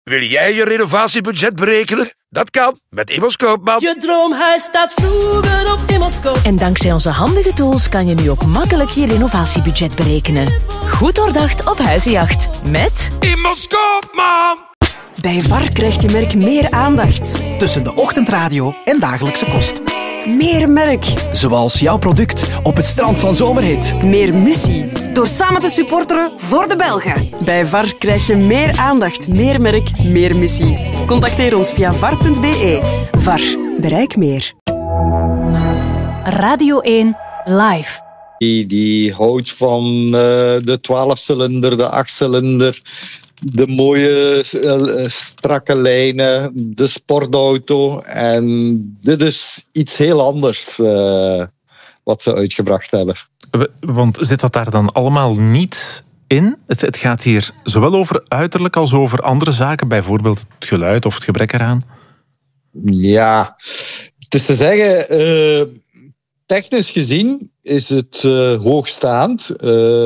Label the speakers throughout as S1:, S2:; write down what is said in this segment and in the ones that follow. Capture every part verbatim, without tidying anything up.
S1: Wil jij je renovatiebudget berekenen? Dat kan met Immers Koopman.
S2: Je droomhuis staat vroeger op Immers Koopman.
S3: En dankzij onze handige tools kan je nu ook makkelijk je renovatiebudget berekenen. Goed doordacht op huizenjacht. Met
S1: Immers Koopman.
S3: Bij V A R krijgt je merk meer aandacht.
S4: Tussen de ochtendradio en dagelijkse kost.
S3: Meer merk.
S4: Zoals jouw product op het strand van Zomerhit.
S3: Meer missie. Door samen te supporteren voor de Belgen. Bij V A R krijg je meer aandacht, meer merk, meer missie. Contacteer ons via var punt be. V A R. Bereik meer. Radio één Live.
S5: Die, die houdt van uh, de twaalfcilinder, de achtcilinder, de mooie uh, strakke lijnen, de sportauto. En dit is iets heel anders uh, wat ze uitgebracht hebben.
S6: Want zit dat daar dan allemaal niet in? Het, het gaat hier zowel over uiterlijk als over andere zaken, bijvoorbeeld het geluid of het gebrek eraan.
S5: Ja, het is te zeggen, uh, technisch gezien is het uh, hoogstaand. Uh,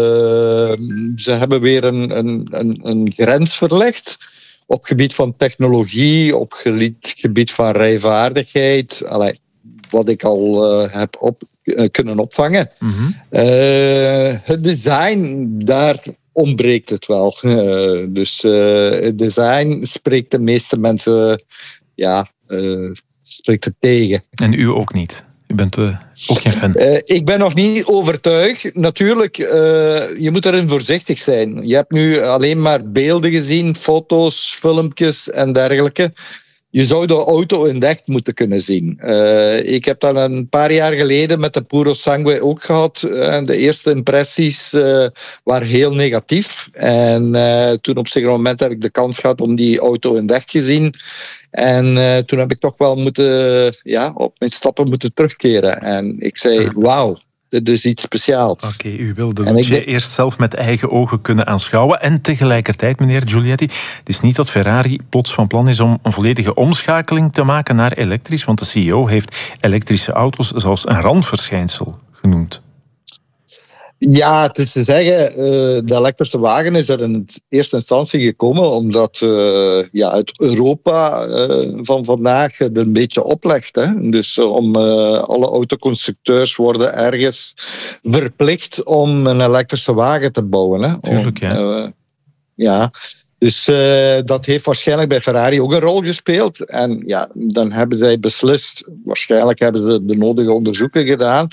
S5: ze hebben weer een, een, een, een grens verlegd op gebied van technologie, op gebied van rijvaardigheid. Allee, wat ik al uh, heb op, uh, kunnen opvangen. Mm-hmm. Uh, het design, daar ontbreekt het wel. Uh, dus uh, het design spreekt de meeste mensen ja, uh, spreekt het tegen.
S6: En u ook niet? U bent uh, ook geen fan?
S5: Uh, ik ben nog niet overtuigd. Natuurlijk, uh, je moet erin voorzichtig zijn. Je hebt nu alleen maar beelden gezien, foto's, filmpjes en dergelijke. Je zou de auto in het echt moeten kunnen zien. Uh, ik heb dat een paar jaar geleden met de Puro Sangue ook gehad. Uh, de eerste impressies uh, waren heel negatief. En uh, toen op een moment heb ik de kans gehad om die auto in het echt te zien. En uh, toen heb ik toch wel moeten, ja, op mijn stappen moeten terugkeren. En ik zei, wauw, dit is iets speciaals.
S6: Oké, okay, u wilde het je eerst zelf met eigen ogen kunnen aanschouwen. En tegelijkertijd, meneer Giulietti, het is niet dat Ferrari plots van plan is om een volledige omschakeling te maken naar elektrisch. Want de C E O heeft elektrische auto's zelfs een randverschijnsel genoemd.
S5: Ja, het is te zeggen, uh, de elektrische wagen is er in eerste instantie gekomen omdat uh, ja, uit Europa uh, van vandaag het een beetje oplegt. Hè? Dus uh, om uh, alle autoconstructeurs worden ergens verplicht om een elektrische wagen te bouwen. Hè?
S6: Tuurlijk, ja.
S5: Om, uh, ja. Dus uh, dat heeft waarschijnlijk bij Ferrari ook een rol gespeeld. En ja, dan hebben zij beslist, waarschijnlijk hebben ze de nodige onderzoeken gedaan,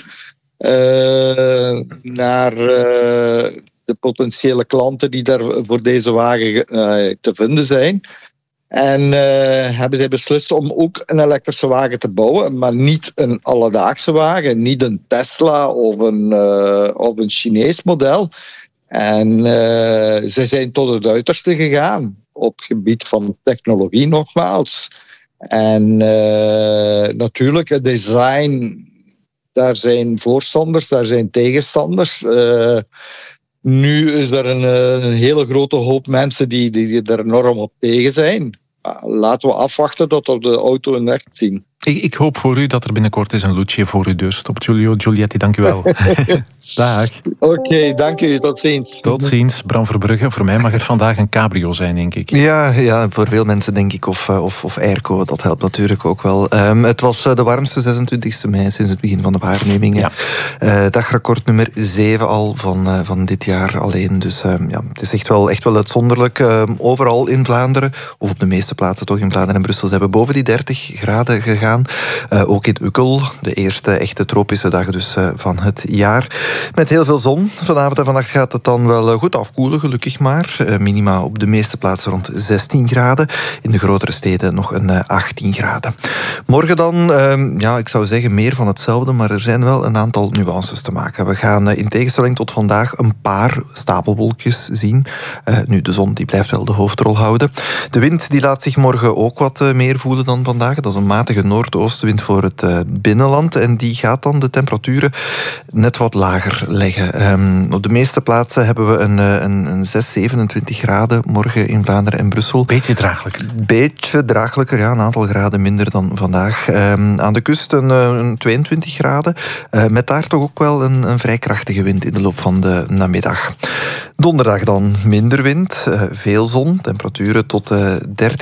S5: Uh, naar uh, de potentiële klanten die daar voor deze wagen uh, te vinden zijn. En uh, hebben zij beslist om ook een elektrische wagen te bouwen, maar niet een alledaagse wagen, niet een Tesla of een, uh, of een Chinees model. En uh, zij zijn tot het uiterste gegaan op het gebied van technologie nogmaals. En uh, natuurlijk het design. Daar zijn voorstanders, daar zijn tegenstanders. Uh, nu is er een, een hele grote hoop mensen die, die, die er enorm op tegen zijn. Laten we afwachten tot we de auto in echt zien.
S6: Ik, ik hoop voor u dat er binnenkort eens een Lucia voor uw deur stopt. Giulio Giulietti, dank u wel. Dag.
S5: Oké, okay, dank u. Tot ziens.
S6: Tot ziens, Bram Verbrugge. Voor mij mag het vandaag een cabrio zijn, denk ik.
S7: Ja, ja, voor veel mensen denk ik. Of, of, of airco, dat helpt natuurlijk ook wel. Um, het was de warmste zesentwintigste mei sinds het begin van de waarnemingen. Ja. Uh, dagrecord nummer zeven al van, uh, van dit jaar alleen. Dus um, ja, het is echt wel, echt wel uitzonderlijk. Um, overal in Vlaanderen, of op de meeste plaatsen toch in Vlaanderen en Brussel, zijn we boven die dertig graden gegaan. Uh, ook in Ukkel, de eerste echte tropische dag dus uh, van het jaar. Met heel veel zon. Vanavond en vannacht gaat het dan wel goed afkoelen, gelukkig maar. Uh, minima op de meeste plaatsen rond zestien graden. In de grotere steden nog een uh, achttien graden. Morgen dan, uh, ja, ik zou zeggen meer van hetzelfde, maar er zijn wel een aantal nuances te maken. We gaan uh, in tegenstelling tot vandaag een paar stapelwolkjes zien. Uh, nu, de zon die blijft wel de hoofdrol houden. De wind die laat zich morgen ook wat uh, meer voelen dan vandaag. Dat is een matige noord noordoostenwind voor het uh, binnenland. En die gaat dan de temperaturen net wat lager leggen. Um, op de meeste plaatsen hebben we een, een, een zes, zevenentwintig graden morgen in Vlaanderen en Brussel.
S6: Beetje draaglijker.
S7: Beetje draaglijker, ja. Een aantal graden minder dan vandaag. Um, aan de kust een, een tweeëntwintig graden. Uh, met daar toch ook wel een, een vrij krachtige wind in de loop van de namiddag. Donderdag dan minder wind, uh, veel zon. Temperaturen tot uh, dertien